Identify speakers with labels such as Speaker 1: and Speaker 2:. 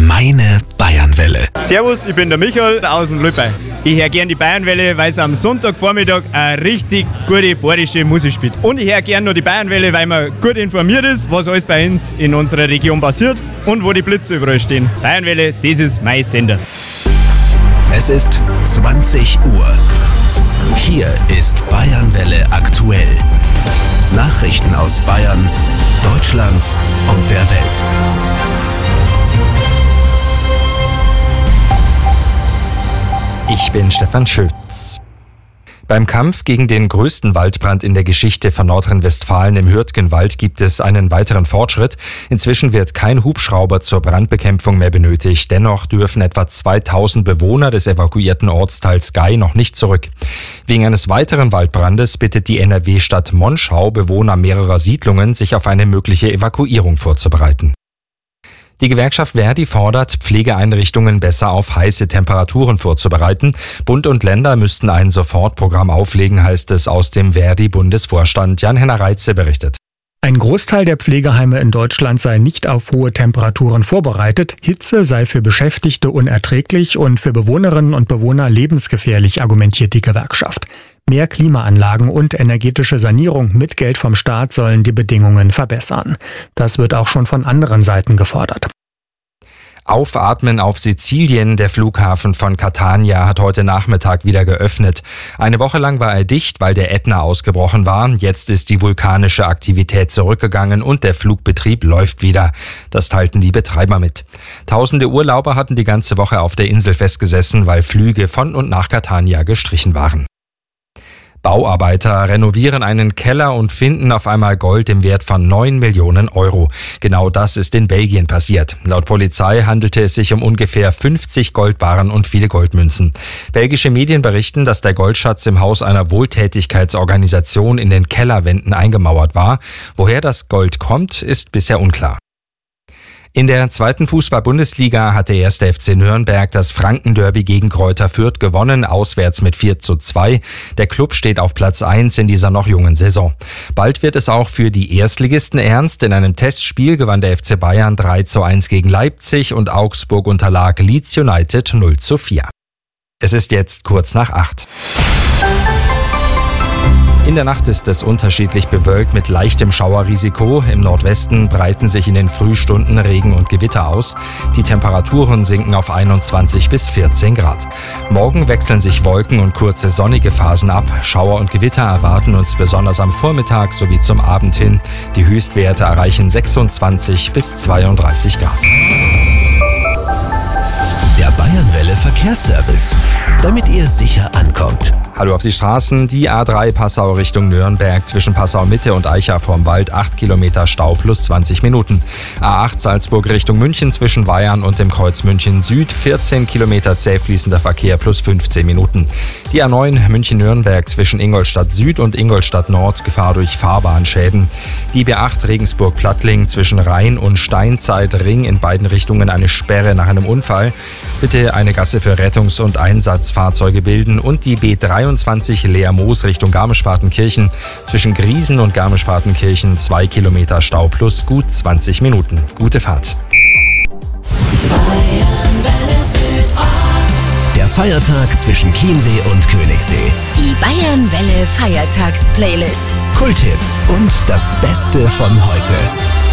Speaker 1: Meine Bayernwelle.
Speaker 2: Servus, ich bin der Michael aus dem Lübbe. Ich höre gerne die Bayernwelle, weil sie am Sonntagvormittag eine richtig gute bayerische Musik spielt. Und ich höre gerne noch die Bayernwelle, weil man gut informiert ist, was alles bei uns in unserer Region passiert und wo die Blitze überall stehen. Bayernwelle, das ist mein Sender.
Speaker 1: Es ist 20 Uhr. Hier ist Bayernwelle aktuell. Nachrichten aus Bayern, Deutschland und der Welt.
Speaker 3: Ich bin Stefan Schütz. Beim Kampf gegen den größten Waldbrand in der Geschichte von Nordrhein-Westfalen im Hürtgenwald gibt es einen weiteren Fortschritt. Inzwischen wird kein Hubschrauber zur Brandbekämpfung mehr benötigt. Dennoch dürfen etwa 2000 Bewohner des evakuierten Ortsteils Gei noch nicht zurück. Wegen eines weiteren Waldbrandes bittet die NRW-Stadt Monschau Bewohner mehrerer Siedlungen, sich auf eine mögliche Evakuierung vorzubereiten. Die Gewerkschaft Verdi fordert, Pflegeeinrichtungen besser auf heiße Temperaturen vorzubereiten. Bund und Länder müssten ein Sofortprogramm auflegen, heißt es aus dem Verdi-Bundesvorstand. Jan-Henner Reitze berichtet.
Speaker 4: Ein Großteil der Pflegeheime in Deutschland sei nicht auf hohe Temperaturen vorbereitet. Hitze sei für Beschäftigte unerträglich und für Bewohnerinnen und Bewohner lebensgefährlich, argumentiert die Gewerkschaft. Mehr Klimaanlagen und energetische Sanierung mit Geld vom Staat sollen die Bedingungen verbessern. Das wird auch schon von anderen Seiten gefordert.
Speaker 3: Aufatmen auf Sizilien. Der Flughafen von Catania hat heute Nachmittag wieder geöffnet. Eine Woche lang war er dicht, weil der Ätna ausgebrochen war. Jetzt ist die vulkanische Aktivität zurückgegangen und der Flugbetrieb läuft wieder. Das teilten die Betreiber mit. Tausende Urlauber hatten die ganze Woche auf der Insel festgesessen, weil Flüge von und nach Catania gestrichen waren. Bauarbeiter renovieren einen Keller und finden auf einmal Gold im Wert von 9 Millionen Euro. Genau das ist in Belgien passiert. Laut Polizei handelte es sich um ungefähr 50 Goldbarren und viele Goldmünzen. Belgische Medien berichten, dass der Goldschatz im Haus einer Wohltätigkeitsorganisation in den Kellerwänden eingemauert war. Woher das Gold kommt, ist bisher unklar. In der zweiten Fußball-Bundesliga hat der 1. FC Nürnberg das Franken-Derby gegen Greuther Fürth gewonnen, auswärts mit 4:2. Der Klub steht auf Platz 1 in dieser noch jungen Saison. Bald wird es auch für die Erstligisten ernst. In einem Testspiel gewann der FC Bayern 3:1 gegen Leipzig und Augsburg unterlag Leeds United 0:4. Es ist jetzt kurz nach 8. In der Nacht ist es unterschiedlich bewölkt mit leichtem Schauerrisiko. Im Nordwesten breiten sich in den Frühstunden Regen und Gewitter aus. Die Temperaturen sinken auf 21 bis 14 Grad. Morgen wechseln sich Wolken und kurze sonnige Phasen ab. Schauer und Gewitter erwarten uns besonders am Vormittag sowie zum Abend hin. Die Höchstwerte erreichen 26 bis 32 Grad.
Speaker 1: Der Bayernwelle Verkehrsservice, damit ihr sicher ankommt.
Speaker 3: Hallo auf die Straßen. Die A3 Passau Richtung Nürnberg zwischen Passau Mitte und Eicha vorm Wald 8 Kilometer Stau plus 20 Minuten. A8 Salzburg Richtung München zwischen Weyarn und dem Kreuz München Süd 14 Kilometer zäh fließender Verkehr plus 15 Minuten. Die A9 München-Nürnberg zwischen Ingolstadt Süd und Ingolstadt Nord Gefahr durch Fahrbahnschäden. Die B8 Regensburg-Plattling zwischen Rhein und Steinzeit-Ring in beiden Richtungen eine Sperre nach einem Unfall. Bitte eine Gasse für Rettungs- und Einsatzfahrzeuge bilden und die B23 Leer-Moos Richtung Garmisch-Partenkirchen zwischen Griesen und Garmisch-Partenkirchen 2 Kilometer Stau plus gut 20 Minuten. Gute Fahrt.
Speaker 1: Der Feiertag zwischen Chiemsee und Königssee.
Speaker 5: Die Bayernwelle Feiertags-Playlist.
Speaker 1: Kulthits und das Beste von heute.